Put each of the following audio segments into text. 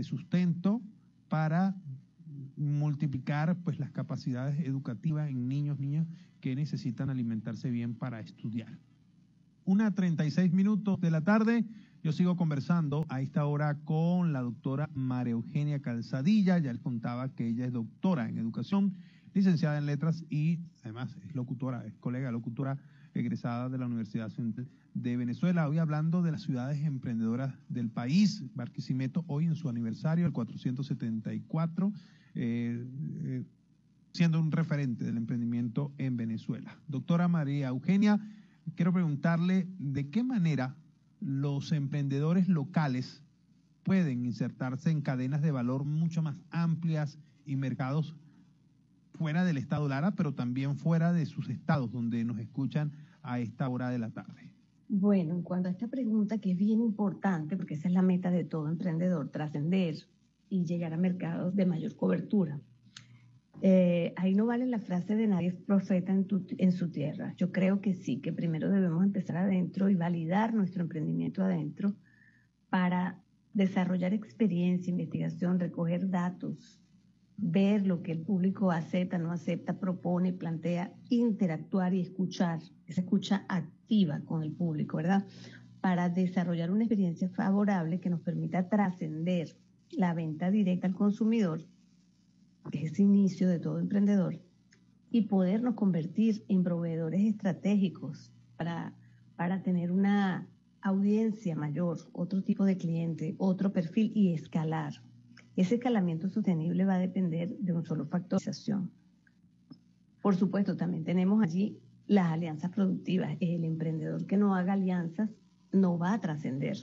de sustento para multiplicar pues las capacidades educativas en niños, niñas que necesitan alimentarse bien para estudiar. 1:36 de la tarde. Yo sigo conversando a esta hora con la doctora María Eugenia Calzadilla. Ya les contaba que ella es doctora en educación, licenciada en letras y además es locutora, es colega locutora egresada de la Universidad Central de Venezuela. Hoy hablando de las ciudades emprendedoras del país. Barquisimeto hoy en su aniversario, el 474, siendo un referente del emprendimiento en Venezuela. Doctora María Eugenia, quiero preguntarle de qué manera los emprendedores locales pueden insertarse en cadenas de valor mucho más amplias y mercados fuera del estado Lara, pero también fuera de sus estados donde nos escuchan a esta hora de la tarde. Bueno, en cuanto a esta pregunta, que es bien importante, porque esa es la meta de todo emprendedor, trascender y llegar a mercados de mayor cobertura. Ahí no vale la frase de nadie es profeta en su tierra. Yo creo que sí, que primero debemos empezar adentro y validar nuestro emprendimiento adentro para desarrollar experiencia, investigación, recoger datos, ver lo que el público acepta, no acepta, propone, plantea, interactuar y escuchar, esa escucha activa con el público, ¿verdad? Para desarrollar una experiencia favorable que nos permita trascender la venta directa al consumidor, que es ese inicio de todo emprendedor, y podernos convertir en proveedores estratégicos para tener una audiencia mayor, otro tipo de cliente, otro perfil y escalar. Ese escalamiento sostenible va a depender de un solo factorización. Por supuesto, también tenemos allí las alianzas productivas. El emprendedor que no haga alianzas no va a trascender.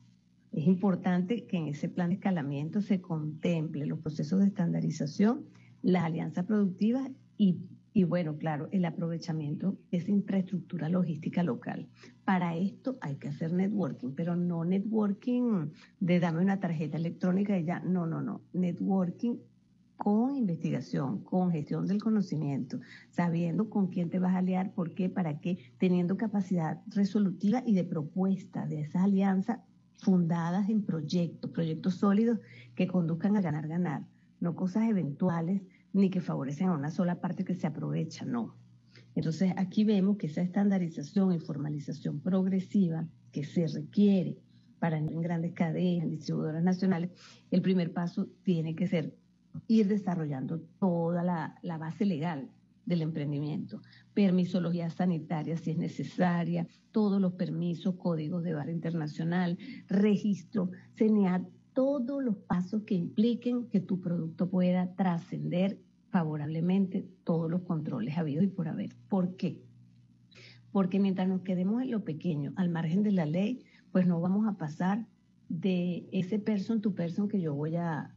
Es importante que en ese plan de escalamiento se contemple los procesos de estandarización, las alianzas productivas y bueno, claro, el aprovechamiento de esa infraestructura logística local. Para esto hay que hacer networking, pero no networking de dame una tarjeta electrónica y ya. No. Networking con investigación, con gestión del conocimiento, sabiendo con quién te vas a aliar, por qué, para qué, teniendo capacidad resolutiva y de propuesta de esas alianzas fundadas en proyectos sólidos que conduzcan a ganar, no cosas eventuales ni que favorecen a una sola parte que se aprovecha, no. Entonces aquí vemos que esa estandarización y formalización progresiva que se requiere para en grandes cadenas, distribuidoras nacionales, el primer paso tiene que ser ir desarrollando toda la base legal del emprendimiento, permisología sanitaria si es necesaria, todos los permisos, códigos de barra internacional, registro, CNA, todos los pasos que impliquen que tu producto pueda trascender favorablemente todos los controles habidos y por haber. ¿Por qué? Porque mientras nos quedemos en lo pequeño, al margen de la ley, pues no vamos a pasar de ese person to person que yo voy a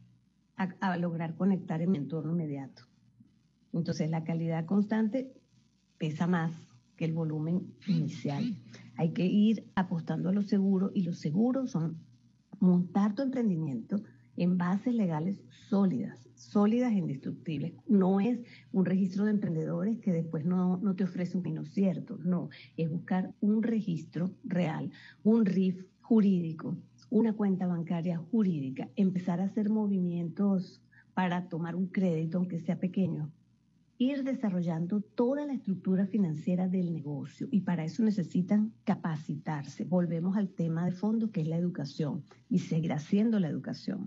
lograr conectar en mi entorno inmediato. Entonces la calidad constante pesa más que el volumen inicial. Hay que ir apostando a lo seguro y los seguros son montar tu emprendimiento en bases legales sólidas e indestructibles. No es un registro de emprendedores que después no te ofrece un vino cierto, no, es buscar un registro real, un RIF jurídico, una cuenta bancaria jurídica, empezar a hacer movimientos para tomar un crédito aunque sea pequeño, ir desarrollando toda la estructura financiera del negocio y para eso necesitan capacitarse. Volvemos al tema de fondo que es la educación y seguirá siendo la educación.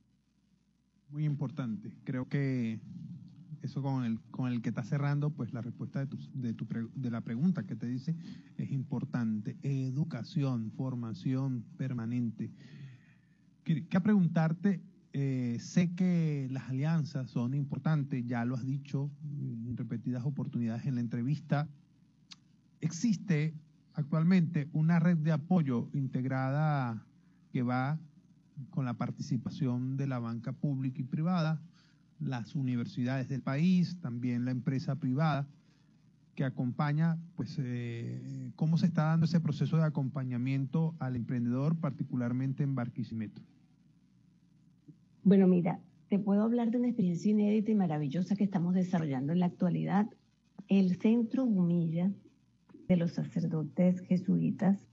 Muy importante. Creo que eso con el que está cerrando, pues la respuesta de la pregunta que te dice es importante. Educación, formación permanente. Quería preguntarte, sé que las alianzas son importantes, ya lo has dicho en repetidas oportunidades en la entrevista. ¿Existe actualmente una red de apoyo integrada que va con la participación de la banca pública y privada, las universidades del país, también la empresa privada, que acompaña, pues, cómo se está dando ese proceso de acompañamiento al emprendedor, particularmente en Barquisimeto? Bueno, mira, te puedo hablar de una experiencia inédita y maravillosa que estamos desarrollando en la actualidad. El Centro Humilla de los sacerdotes jesuitas